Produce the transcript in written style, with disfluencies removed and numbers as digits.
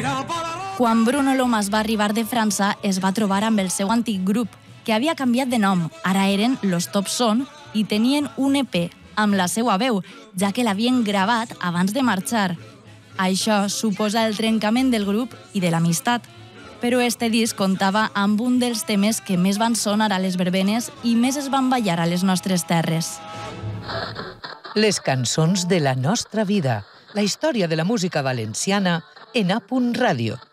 Quan Bruno Lomas va arribar de França, es va trobar amb el seu antic grup, que havia canviat de nom. Ara eren Los Top Son i tenien un EP amb la seva veu, ja que l'havien gravat abans de marxar. Això suposa el trencament del grup i de l'amistat. Però este disc comptava amb un dels temes que més van sonar a les verbenes i més es van ballar a les nostres terres. Les cançons de la nostra vida, la història de la música valenciana en A.Ràdio.